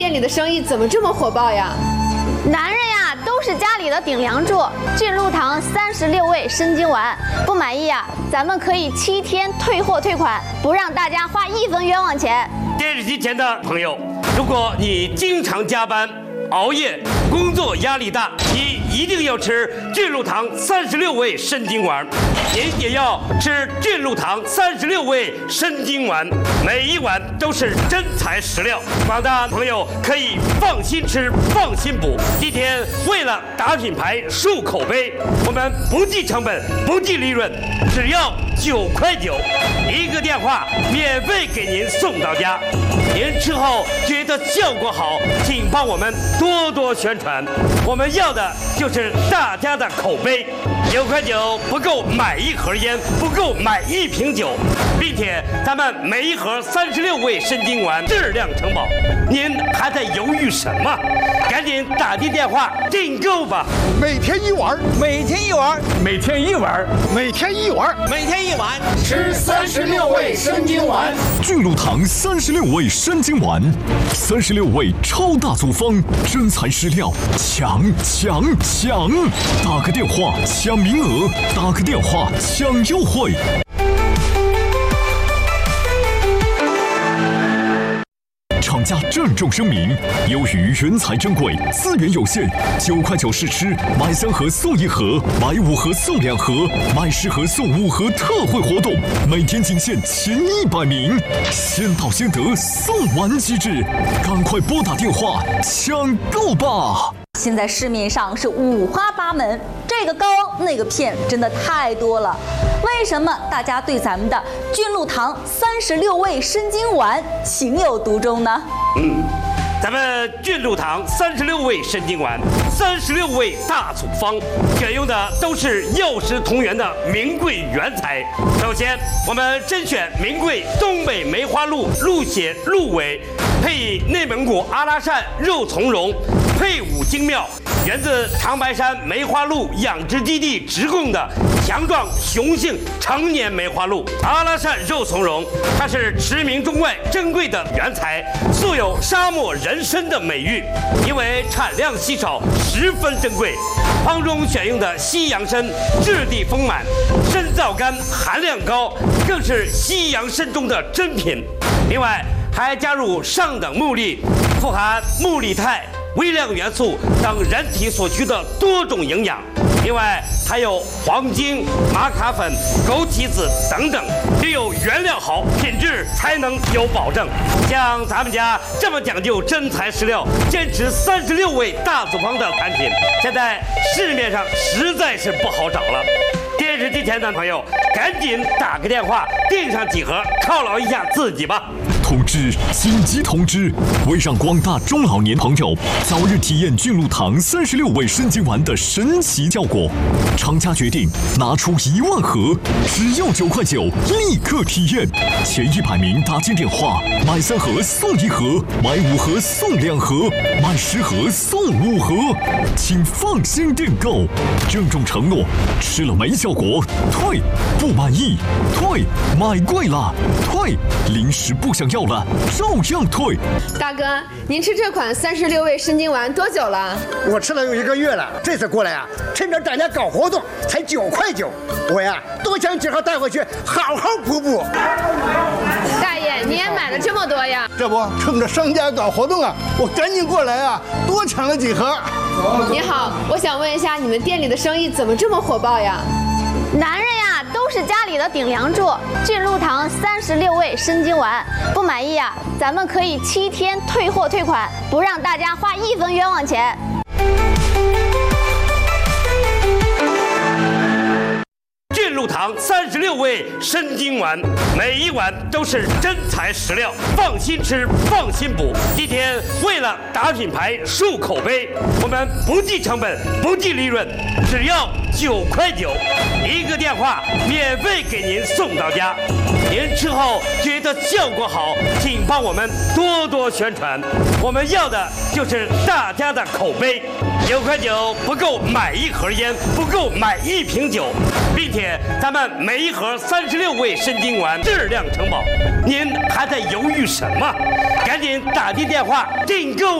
店里的生意怎么这么火爆呀？ 男人呀，都是家里的顶梁柱。俊禄堂36味生津丸，不满意呀，咱们可以7天退货退款，不让大家花1分冤枉钱。 电视机前的朋友，如果你经常加班、熬夜，工作压力大，你一定要吃俊禄堂36味生津丸。您也要吃俊禄堂36味生津丸，每一碗都是真材实料，广大朋友可以放心吃、放心补。今天为了打品牌、树口碑，我们不计成本、不计利润，只要9块9，一个电话免费给您送到家。您吃后觉得效果好，请帮我们多多宣传。我们要的就是大家的口碑。9块9不够买1盒烟，不够买1瓶酒，并且咱们每一盒36味生津丸质量承保。您还在犹豫什么？赶紧打进电话订购吧！ 每天1碗， 每天1碗， 每天1碗，每天1碗， 每天1碗， 吃36味生津丸。 俊禄堂36味生津丸，36味超大组方，真材实料，抢！打个电话抢名额，打个电话抢优惠。厂家郑重声明：由于原材珍贵，资源有限，9块9试吃，买3盒送1盒，买5盒送2盒，买10盒送5盒特惠活动，每天仅限前100名，先到先得，送完即止，赶快拨打电话抢购吧！ 现在市面上是五花八门，这个膏那个片真的太多了。为什么大家对咱们的俊禄堂36味生津丸情有独钟呢？ 咱们俊禄堂36味生津丸，36味大组方，选用的都是药食同源的名贵原材。首先，我们甄选名贵东北梅花鹿鹿血鹿尾，配以内蒙古阿拉善肉苁蓉，配伍精妙，源自长白山梅花鹿养殖基地直供的强壮雄性成年梅花鹿。阿拉善肉苁蓉，它是驰名中外珍贵的原材，素有沙漠人参的美誉，因为产量稀少，十分珍贵。方中选用的西洋参质地丰满，参皂苷含量高，更是西洋参中的珍品。另外还加入上等木粒，富含木力肽、微量元素等人体所需的多种营养。另外还有黄精、玛卡粉、枸杞子等等，只有原料好，品质才能有保证。像咱们家这么讲究真材实料，坚持36味大组方的产品，现在市面上实在是不好找了。电视机前的朋友，赶紧打个电话订上几盒，犒劳一下自己吧。 通知！紧急通知！为让广大中老年朋友早日体验俊禄堂36味生津丸的神奇效果，厂家决定拿出1万盒，只要9块9，立刻体验。前100名打进电话，买3盒送1盒，买5盒送2盒，买10盒送5盒，请放心订购。郑重承诺，吃了没效果退，不满意退，买贵了退，临时不想要了照样退。 大哥，您吃这款36味生津丸多久了？ 我吃了有1个月了，这次过来啊，趁着大家搞活动，才9块9，我呀多想几盒带回去，好好补补。 大爷，你也买了这么多呀？ 这不，趁着商家搞活动啊，我赶紧过来啊，多抢了几盒。 你好，我想问一下，你们店里的生意怎么这么火爆呀？ 男人呀，都是家里的顶梁柱。俊禄堂36味生津丸，不满意呀，咱们可以7天退货退款，不让大家花1分冤枉钱。 俊禄堂36味生津丸，每一碗都是真材实料，放心吃，放心补。今天为了打品牌、树口碑，我们不计成本、不计利润，只要9块9，一个电话免费给您送到家。您吃后觉得效果好，请帮我们多多宣传。我们要的就是大家的口碑。9块9不够买1盒烟，不够买1瓶酒，并且咱们每一盒36味生津丸质量承保。您还在犹豫什么？赶紧打进电话订订购。